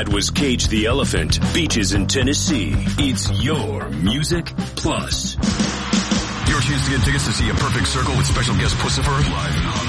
That was Cage the Elephant, Beaches in Tennessee. It's your Music Plus. Your chance to get tickets to see A Perfect Circle with special guest Pussifer live in Honolulu.